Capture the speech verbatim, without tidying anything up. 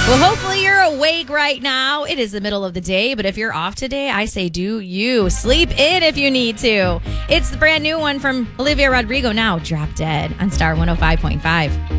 Well, hopefully you're awake right now. It is the middle of the day, but if you're off today, I say do you. Sleep in if you need to. It's the brand new one from Olivia Rodrigo now, Drop Dead on Star one oh five point five.